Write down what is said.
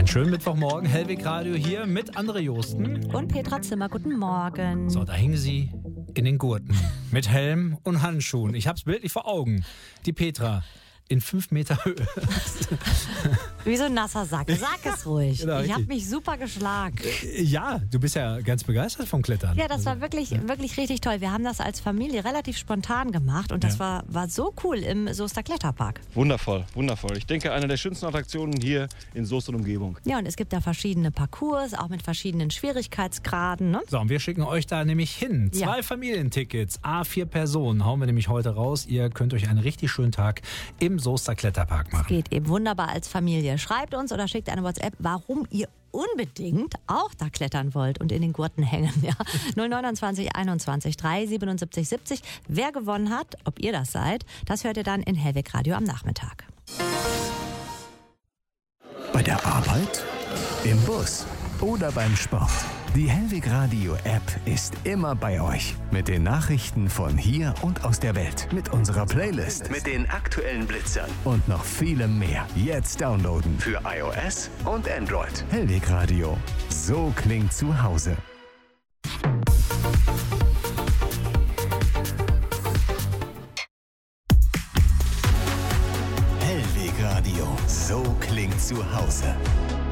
Einen schönen Mittwochmorgen, Hellwig Radio hier mit André Josten. Und Petra Zimmer, guten Morgen. So, da hingen sie in den Gurten mit Helm und Handschuhen. Ich hab's bildlich vor Augen. Die Petra in 5 Meter Höhe. Wie so ein nasser Sack. Sag es ruhig. Genau, ich habe richtig. mich super geschlagen. Ja, du bist ja ganz begeistert vom Klettern. Ja, das war wirklich richtig toll. Wir haben das als Familie relativ spontan gemacht und das war so cool im Soester Kletterpark. Wundervoll, wundervoll. Ich denke, eine der schönsten Attraktionen hier in Soest und Umgebung. Ja, und es gibt da verschiedene Parcours, auch mit verschiedenen Schwierigkeitsgraden. Ne? So, und wir schicken euch da nämlich hin. 2 Familientickets, A4 Personen, hauen wir nämlich heute raus. Ihr könnt euch einen richtig schönen Tag im Soester Kletterpark machen. Geht eben wunderbar als Familie. Schreibt uns oder schickt eine WhatsApp, warum ihr unbedingt auch da klettern wollt und in den Gurten hängen. Ja. 029 21 3 77 70. Wer gewonnen hat, ob ihr das seid, das hört ihr dann in Hellwig Radio am Nachmittag. Bei der Arbeit, im Bus oder beim Sport. Die Hellwig Radio App ist immer bei euch. Mit den Nachrichten von hier und aus der Welt. Mit unserer Playlist. Mit den aktuellen Blitzern. Und noch vielem mehr. Jetzt downloaden. Für iOS und Android. Hellwig Radio. So klingt zu Hause. Hellwig Radio. So klingt zu Hause.